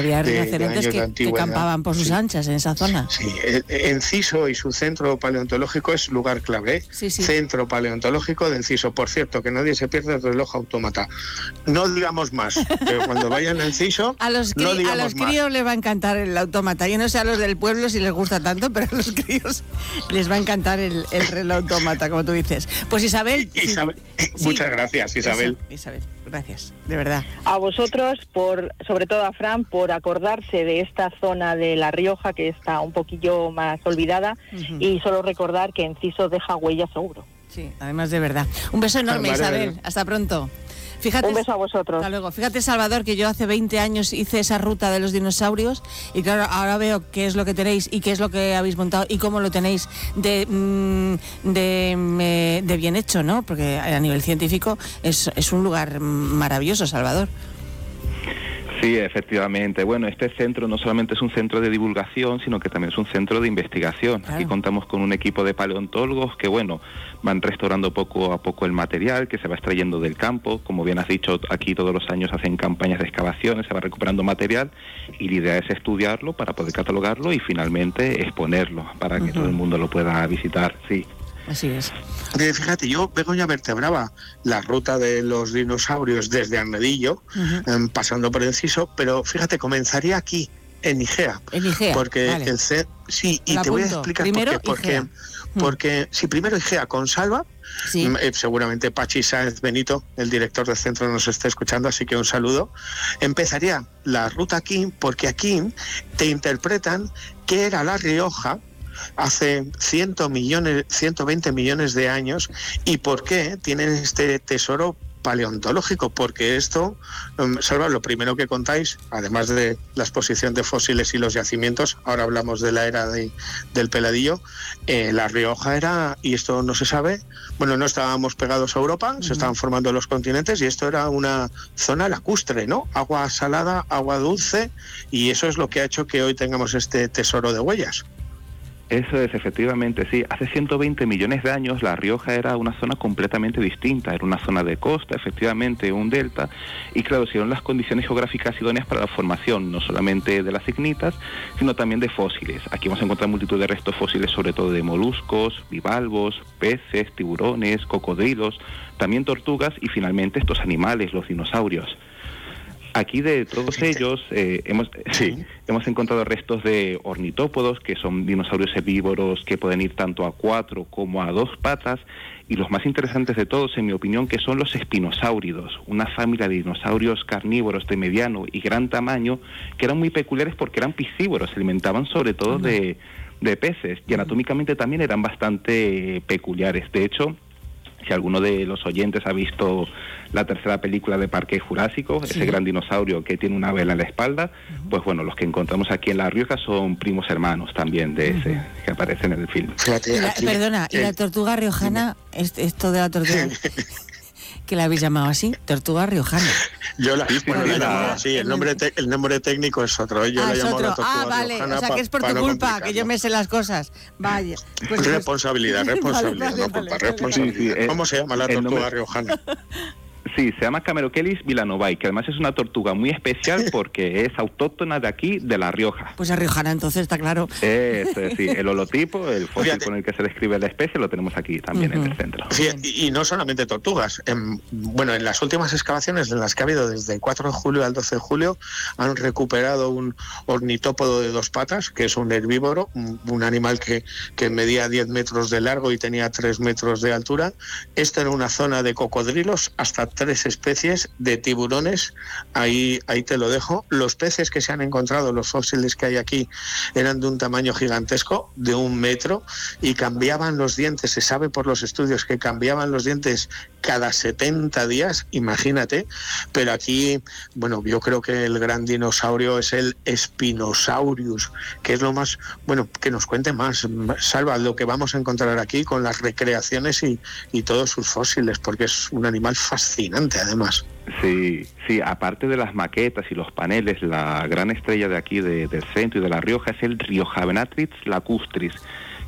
había rinocerontes que campaban por sus anchas en esa zona. Sí, Enciso y su centro paleontológico es lugar clave. Sí. Centro paleontológico de Enciso. Por cierto, que nadie se pierda el reloj autómata. No digamos más, que cuando vayan a Enciso, a los críos les va a encantar el autómata. Yo no sé a los del pueblo si les gusta tanto, pero a los críos les va a encantar el reloj autómata, como tú dices. Pues Isabel... Muchas gracias, Isabel. Isabel, gracias, de verdad. A vosotros, sobre todo a Fran, por acordarse de esta zona de La Rioja, que está un poquillo más olvidada, y solo recordar que Enciso deja huellas seguro. Sí, además de verdad. Un beso enorme, Isabel. Hasta pronto. Fíjate, un beso a vosotros. Hasta luego. Fíjate, Salvador, que yo hace 20 años hice esa ruta de los dinosaurios y claro, ahora veo qué es lo que tenéis y qué es lo que habéis montado y cómo lo tenéis de bien hecho, ¿no? Porque a nivel científico es un lugar maravilloso, Salvador. Sí, efectivamente. Bueno, este centro no solamente es un centro de divulgación, sino que también es un centro de investigación. Claro. Aquí contamos con un equipo de paleontólogos que, bueno, van restaurando poco a poco el material que se va extrayendo del campo. Como bien has dicho, aquí todos los años hacen campañas de excavaciones, se va recuperando material y la idea es estudiarlo para poder catalogarlo y finalmente exponerlo para que todo el mundo lo pueda visitar, sí. Así es. Fíjate, yo Begoña vertebraba la ruta de los dinosaurios desde Arnedillo, pasando por Enciso, pero fíjate, comenzaría aquí, en Igea. En Igea, porque vale. Sí, y te voy a explicar primero por qué. Porque si primero Igea con Salva, sí. Seguramente Pachi Sáenz Benito, el director del centro, nos está escuchando, así que un saludo. Empezaría la ruta aquí, porque aquí te interpretan qué era La Rioja hace 120 millones de años y por qué tienen este tesoro paleontológico, porque esto, Salva, lo primero que contáis, además de la exposición de fósiles y los yacimientos, ahora hablamos de la era del Peladillo, La Rioja era, y esto no se sabe, bueno, no estábamos pegados a Europa, se estaban formando los continentes y esto era una zona lacustre, ¿no? Agua salada, agua dulce, y eso es lo que ha hecho que hoy tengamos este tesoro de huellas. Eso es, efectivamente, sí. Hace 120 millones de años La Rioja era una zona completamente distinta, era una zona de costa, efectivamente, un delta, y claro, se dieron las condiciones geográficas idóneas para la formación, no solamente de las ignitas, sino también de fósiles. Aquí vamos a encontrar multitud de restos fósiles, sobre todo de moluscos, bivalvos, peces, tiburones, cocodrilos, también tortugas y finalmente estos animales, los dinosaurios. Aquí de todos ellos hemos encontrado restos de ornitópodos, que son dinosaurios herbívoros que pueden ir tanto a 4 como a 2 patas, y los más interesantes de todos, en mi opinión, que son los espinosáuridos, una familia de dinosaurios carnívoros de mediano y gran tamaño, que eran muy peculiares porque eran piscívoros, se alimentaban sobre todo de peces, y anatómicamente también eran bastante peculiares. De hecho, si alguno de los oyentes ha visto la tercera película de Parque Jurásico, ese gran dinosaurio que tiene una vela en la espalda, pues bueno, los que encontramos aquí en La Rioja son primos hermanos también de ese que aparecen en el film. ¿Y la tortuga riojana? Esto de la tortuga... ¿Que la habéis llamado así? Tortuga riojana. Yo la llamaba así, el nombre técnico es otro. Yo la llamo la tortuga vale, riojana, o sea que es por tu culpa, que yo me sé las cosas. Vaya. Pues, responsabilidad. ¿Cómo se llama la tortuga riojana? Sí, se llama Camerochelis villanovae, que además es una tortuga muy especial porque es autóctona de aquí, de La Rioja. Pues es riojana, entonces está claro. Sí, el holotipo, el fósil con el que se describe la especie, lo tenemos aquí también en el centro. Sí, y no solamente tortugas. En las últimas excavaciones en las que ha habido desde el 4 de julio al 12 de julio, han recuperado un ornitópodo de 2 patas, que es un herbívoro, un animal que medía 10 metros de largo y tenía 3 metros de altura. Esto en una zona de cocodrilos, hasta 3 especies de tiburones, ahí te lo dejo. Los peces que se han encontrado, los fósiles que hay aquí, eran de un tamaño gigantesco, de 1 metro, y cambiaban los dientes. Se sabe por los estudios que cambiaban los dientes cada 70 días, imagínate. Pero aquí, bueno, yo creo que el gran dinosaurio es el Spinosaurus, que es lo más, bueno, que nos cuente más, Salva, lo que vamos a encontrar aquí con las recreaciones y todos sus fósiles, porque es un animal fascinante además. Sí, aparte de las maquetas y los paneles, la gran estrella de aquí del centro y de La Rioja es el Riojavenatrix lacustris,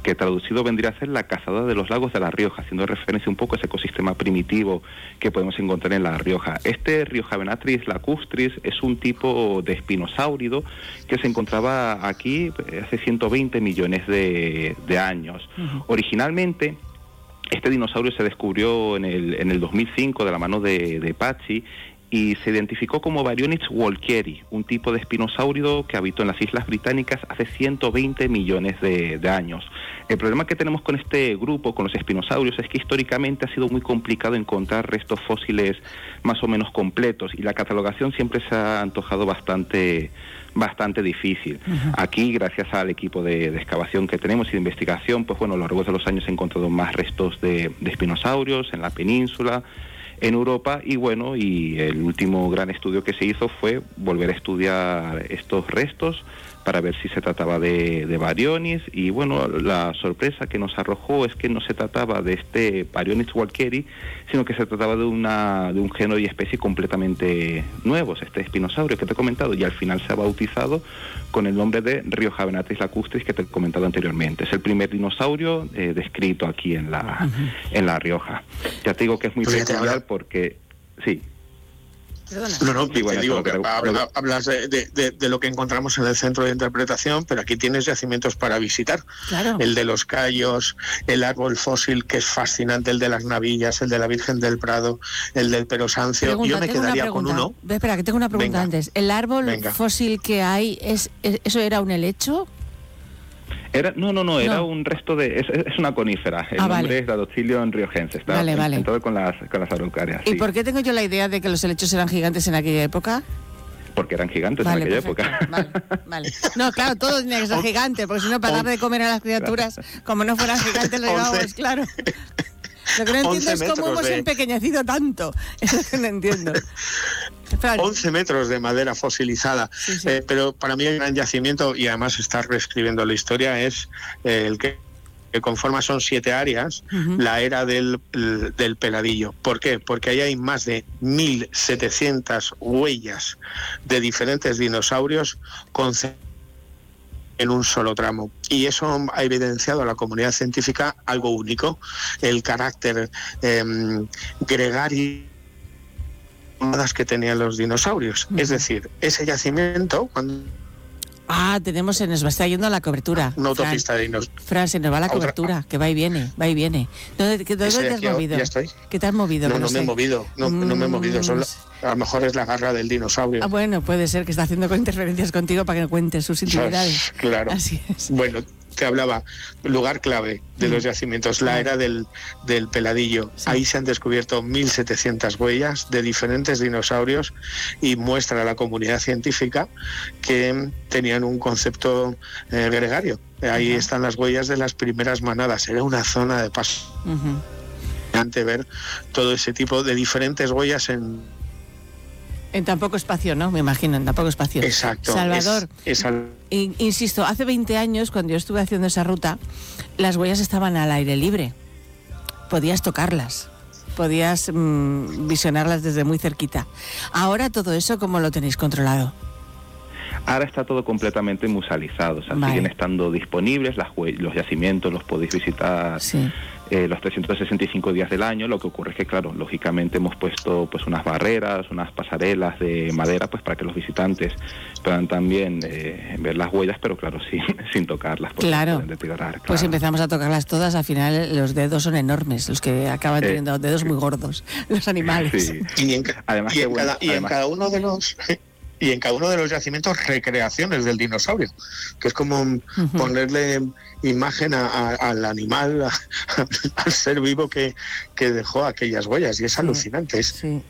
que traducido vendría a ser la cazadora de los lagos de La Rioja, haciendo referencia un poco a ese ecosistema primitivo que podemos encontrar en La Rioja. Este Riojavenatrix lacustris es un tipo de espinosáurido que se encontraba aquí hace 120 millones de años. Originalmente, este dinosaurio se descubrió en el 2005 de la mano de Pazzi, y se identificó como Baryonyx walkeri, un tipo de espinosáurido que habitó en las Islas Británicas hace 120 millones de años. El problema que tenemos con este grupo, con los espinosaurios, es que históricamente ha sido muy complicado encontrar restos fósiles más o menos completos, y la catalogación siempre se ha antojado bastante difícil. Aquí, gracias al equipo de excavación que tenemos y de investigación, pues bueno, a lo largo de los años se han encontrado más restos de espinosaurios en la península, en Europa, y bueno, y el último gran estudio que se hizo fue volver a estudiar estos restos para ver si se trataba de Baryonyx, y bueno, la sorpresa que nos arrojó es que no se trataba de este Baryonyx walkeri, sino que se trataba de un género y especie completamente nuevos, este espinosaurio que te he comentado, y al final se ha bautizado con el nombre de Riojavenatrix lacustris, que te he comentado anteriormente. Es el primer dinosaurio descrito aquí en La Rioja. Ya te digo que es muy peculiar porque... Sí. No, sí, bueno, te digo que hablas de lo que encontramos en el centro de interpretación, pero aquí tienes yacimientos para visitar. Claro. El de los Cayos, el árbol fósil que es fascinante, el de las Navillas, el de la Virgen del Prado, el del Perosancio. Yo me quedaría con uno. Espera, que tengo una pregunta antes. ¿El árbol fósil que hay, eso era un helecho? No, era un resto de... Es una conífera. El nombre es Dadoxylion riojense. Está todo con las araucarias. ¿Y por qué tengo yo la idea de que los helechos eran gigantes en aquella época? Porque eran gigantes en aquella época. Vale. No, claro, todo tenía que ser gigante, porque si no, para dar de comer a las criaturas, como no fueran gigantes, lo llevábamos, claro. Lo que no entiendo es cómo hemos empequeñecido tanto. Es lo que no entiendo. 11 metros de madera fosilizada. Sí. Pero para mí el gran yacimiento, y además está reescribiendo la historia, es el que conforma, son 7 áreas, la era del peladillo. ¿Por qué? Porque ahí hay más de 1.700 huellas de diferentes dinosaurios en un solo tramo. Y eso ha evidenciado a la comunidad científica algo único, el carácter gregario que tenían los dinosaurios. Es decir, ese yacimiento, cuando... tenemos, se nos está yendo la cobertura. Una autopista de dinosaurios. Fran, se nos va la cobertura, que va y viene. ¿Dónde te has movido? Ya estoy. ¿Qué te has movido? No me he movido, no me he movido. A lo mejor es la garra del dinosaurio. Bueno, puede ser que está haciendo interferencias contigo para que cuentes sus intimidades. Claro. Así es. Bueno, te hablaba, lugar clave de los yacimientos, la era del peladillo. Sí. Ahí se han descubierto 1.700 huellas de diferentes dinosaurios, y muestra a la comunidad científica que tenían un concepto gregario. Ahí están las huellas de las primeras manadas. Era una zona de paso. Antes ver todo ese tipo de diferentes huellas en tan poco espacio, ¿no? Me imagino, en tan poco espacio. Exacto. Salvador, insisto, hace 20 años, cuando yo estuve haciendo esa ruta, las huellas estaban al aire libre. Podías tocarlas, podías visionarlas desde muy cerquita. Ahora todo eso, ¿cómo lo tenéis controlado? Ahora está todo completamente musealizado, o sea, siguen estando disponibles, los yacimientos los podéis visitar los 365 días del año. Lo que ocurre es que, claro, lógicamente hemos puesto pues unas barreras, unas pasarelas de madera, pues para que los visitantes puedan también ver las huellas, pero claro, sin tocarlas. Claro, pues empezamos a tocarlas todas, al final los dedos son enormes, los que acaban teniendo dedos muy gordos, los animales. Sí. Y en cada uno de los... Y en cada uno de los yacimientos, recreaciones del dinosaurio, que es como ponerle imagen al animal, al ser vivo que dejó aquellas huellas, y es alucinante. Sí.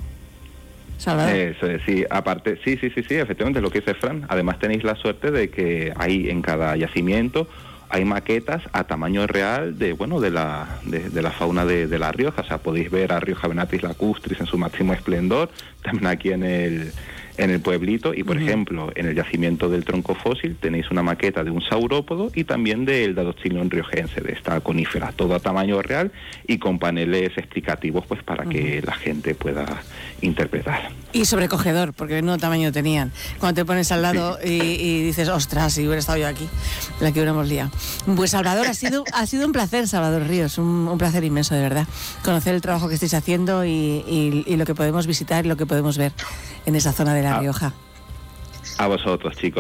Eso es, sí, aparte, sí, efectivamente, lo que dice Fran. Además tenéis la suerte de que hay en cada yacimiento hay maquetas a tamaño real de la fauna de La Rioja. O sea, podéis ver a Riojavenatrix lacustris en su máximo esplendor, también aquí en en el pueblito, y por ejemplo, en el yacimiento del tronco fósil tenéis una maqueta de un saurópodo y también del Dadoxylon riojense, de esta conífera, todo a tamaño real y con paneles explicativos pues para que la gente pueda interpretar. Y sobrecogedor, porque no tamaño tenían. Cuando te pones al lado y dices, ostras, si hubiera estado yo aquí, la que hubiéramos liado. Pues Salvador, ha sido un placer, Salvador Ríos, un placer inmenso, de verdad, conocer el trabajo que estáis haciendo y lo que podemos visitar y lo que podemos ver en esa zona de La Rioja. A vosotros, chicos.